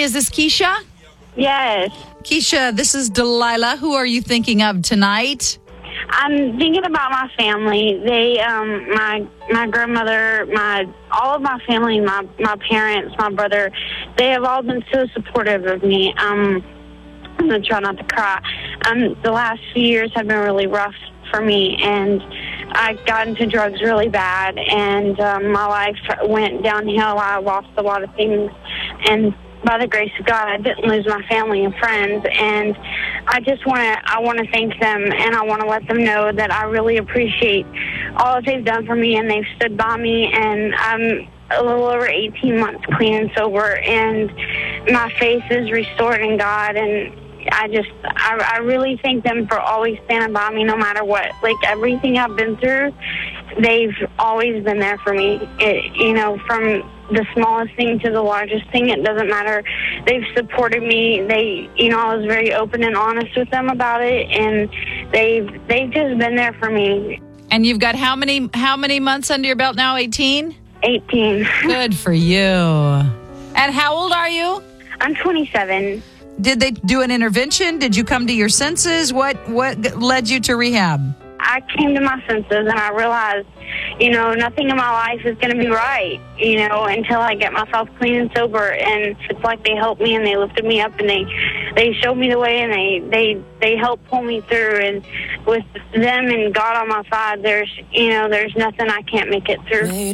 Is this Keisha? Yes. Keisha, this is Delilah. Who are you thinking of tonight? I'm thinking about my family. They, my grandmother, all of my family, my parents, my brother, they have all been so supportive of me. I'm going to try not to cry. The last few years have been really rough for me, and I got into drugs really bad, and my life went downhill. I lost a lot of things, and by the grace of God, I didn't lose my family and friends, and I want to thank them, and I want to let them know that I really appreciate all that they've done for me, and they've stood by me, and I'm a little over 18 months clean and sober, and my faith is restored in God, and I really thank them for always standing by me no matter what. Like, everything I've been through, they've always been there for me. From the smallest thing to the largest thing, it doesn't matter. They've supported me. I was very open and honest with them about it, and they've just been there for me. And you've got how many months under your belt now? 18? 18. Good for you. And how old are you? I'm 27. Did they do an intervention? Did you come to your senses? What led you to rehab? I came to my senses, and I realized, nothing in my life is going to be right, until I get myself clean and sober. And it's like they helped me, and they lifted me up, and they showed me the way, and they helped pull me through. And with them and God on my side, there's nothing I can't make it through.